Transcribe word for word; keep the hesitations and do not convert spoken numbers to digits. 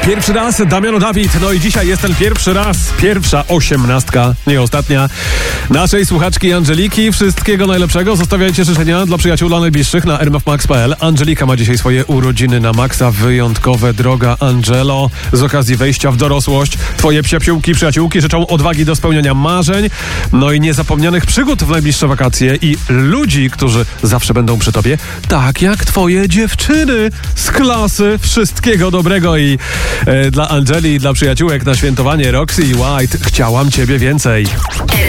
Pierwszy raz Damiano Dawid, no i dzisiaj jest ten pierwszy raz, pierwsza osiemnastka, nie ostatnia, naszej słuchaczki Angeliki. Wszystkiego najlepszego, zostawiajcie życzenia dla przyjaciół, dla najbliższych na r m f max kropka p l. Angelika ma dzisiaj swoje urodziny na maksa, wyjątkowe, droga Angelo. Z okazji wejścia w dorosłość twoje psiapiółki, przyjaciółki życzą odwagi do spełniania marzeń, no i niezapomnianych przygód w najbliższe wakacje i ludzi, którzy zawsze będą przy tobie, tak jak twoje dziewczyny z klasy. Wszystkiego dobrego i e, dla Angeli i dla przyjaciółek na świętowanie Roxy i White. Chciałam ciebie więcej.